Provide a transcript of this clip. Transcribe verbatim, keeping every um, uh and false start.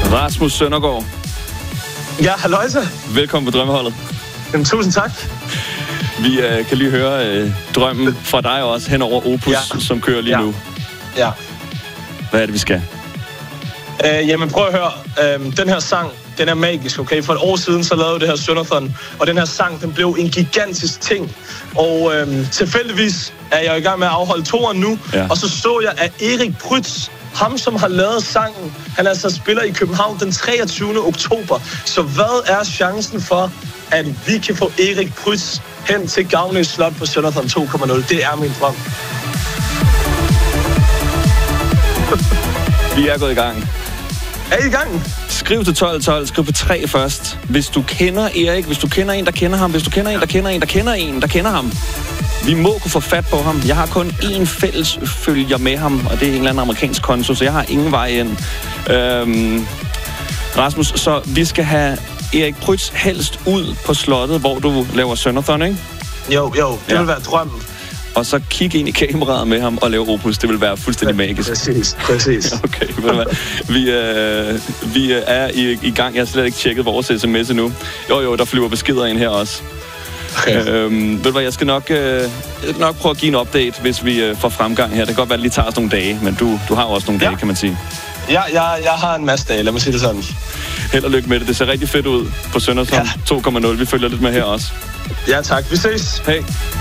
Rasmus Søndergaard. Ja, halløjsa. Velkommen på Drømmeholdet. Jamen, tusind tak. Vi øh, kan lige høre øh, drømmen fra dig også hen over Opus, ja. som kører lige ja. nu. Ja. Hvad er det, vi skal? Øh, jamen, prøv at høre. Øh, den her sang, den er magisk, okay? For et år siden, så lavede det her Sønderthon, og den her sang, den blev en gigantisk ting. Og øh, tilfældigvis er jeg i gang med at afholde toeren nu, ja. og så så jeg, at Erik Prytz, ham som har lavet sangen, han altså spiller i København den treogtyvende oktober. Så hvad er chancen for, at vi kan få Erik Prytz hen til Gavnø Slot på Sønderthon to punkt nul? Det er min drøm. Vi er gået i gang. Er I i gang? Skriv til tolv tolv, skriv på tre først. Hvis du kender Erik, hvis du kender en, der kender ham, hvis du kender en, der kender en, der kender en, der kender ham. Vi må kunne få fat på ham. Jeg har kun én fælles følger med ham, og det er en eller anden amerikansk konto, så jeg har ingen vej ind. Øhm, Rasmus, så vi skal have Erik Prytz helst ud på slottet, hvor du laver Sønderthon, ikke? Jo, jo, det ja. vil være drømmen. Og så kigge ind i kameraet med ham og lave Opus. Det vil være fuldstændig ja, magisk. Præcis, præcis. Okay, ved du hvad? Vi, øh, vi er i, i gang. Jeg har slet ikke tjekket vores sms endnu. Jo, jo, der flyver beskeder ind her også. Okay. Øhm, ved du hvad, jeg skal nok, øh, nok prøve at give en update, hvis vi øh, får fremgang her. Det kan godt være, at det lige tager os nogle dage, men du, du har også nogle ja. dage, kan man sige. Ja, jeg, jeg har en masse dage, lad mig sige det sådan. Held og lykke med det. Det ser rigtig fedt ud på Sønderthon ja. to punkt nul. Vi følger lidt med her også. Ja, tak. Vi ses. Hej.